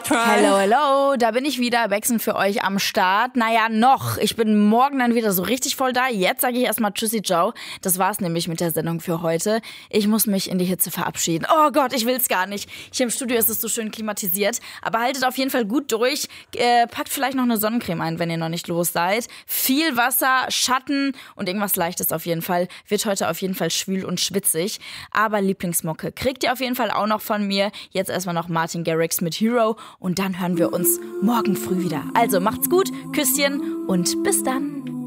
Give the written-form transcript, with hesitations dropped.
Hello, hello, da bin ich wieder, Bexen für euch am Start. Naja, noch, ich bin morgen dann wieder so richtig voll da. Jetzt sage ich erstmal Tschüssi, Joe. Das war's nämlich mit der Sendung für heute. Ich muss mich in die Hitze verabschieden. Oh Gott, ich will's gar nicht. Hier im Studio ist es so schön klimatisiert. Aber haltet auf jeden Fall gut durch. Packt vielleicht noch eine Sonnencreme ein, wenn ihr noch nicht los seid. Viel Wasser, Schatten und irgendwas Leichtes auf jeden Fall. Wird heute auf jeden Fall schwül und schwitzig. Aber Lieblingsmucke kriegt ihr auf jeden Fall auch noch von mir. Jetzt erstmal noch Martin Garrix mit Hero und dann hören wir uns morgen früh wieder. Also macht's gut, Küsschen und bis dann.